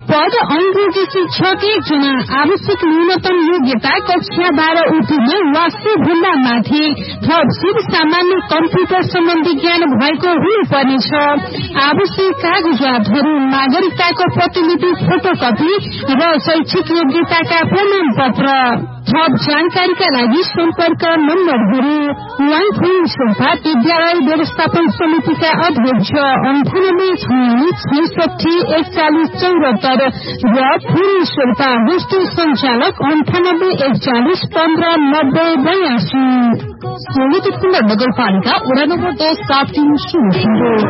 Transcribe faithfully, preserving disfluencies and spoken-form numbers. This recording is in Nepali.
पद अंग्रेजी शिक्षक एकजना आवश्यक न्यूनतम योग्यता कक्षा बाह्र उत्तीर्ण वा भन्दा माथि थप सिप सामान्य कम्प्युटर सम्बन्धी ज्ञान भएको हुनुपर्नेछ। आवश्यक कागजातहरू नागरिकताको प्रतिलिपि फोटोकपी र शैक्षिक योग्यताका प्रमाण पत्र। थप जानकारीका लागि सम्पर्क नम्बरहरू वान फुल शेर्पा विद्यालय व्यवस्थापन समितिका अध्यक्ष अन्ठानब्बे छयालिस छैसठी एकचालिस चौरात्तर र फुल शेर्पा होस्टेल संचालक अन्ठानब्बे एकचालिस पन्ध्र नब्बे बयासी। नगरपालिका वडा नम्बर दस सात तीन शून्य